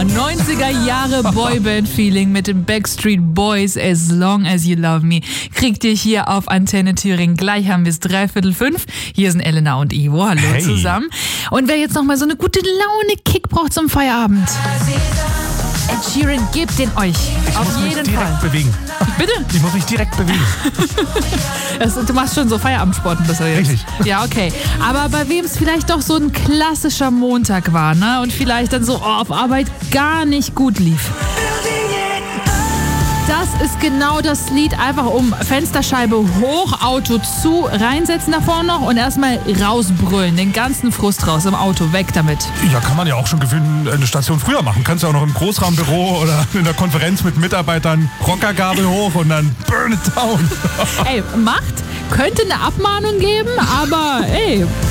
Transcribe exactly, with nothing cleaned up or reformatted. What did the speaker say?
neunziger Jahre Boyband-Feeling mit dem Backstreet Boys, As Long As You Love Me, kriegt ihr hier auf Antenne Thüringen. Gleich haben wir es dreiviertel fünf. Hier sind Elena und Ivo. Hallo hey. zusammen. Und wer jetzt noch mal so eine gute Laune-Kick braucht zum Feierabend, Ed Sheeran gibt den euch. Ich auf muss mich jeden direkt Fall. bewegen. Bitte? Ich muss mich direkt bewegen. Das, du machst schon so Feierabendsporten bisher jetzt. Richtig. Ja, okay. Aber bei wem es vielleicht doch so ein klassischer Montag war, ne? Und vielleicht dann so oh, auf Arbeit gar nicht gut lief. Das ist genau das Lied. Einfach um Fensterscheibe hoch, Auto zu, reinsetzen da vorne noch und erstmal rausbrüllen. Den ganzen Frust raus im Auto. Weg damit. Ja, kann man ja auch schon gefühlt eine Station früher machen. Kannst du auch noch im Großraumbüro oder in der Konferenz mit Mitarbeitern Rockergabel hoch und dann burn it down. Ey, macht, könnte eine Abmahnung geben, aber ey,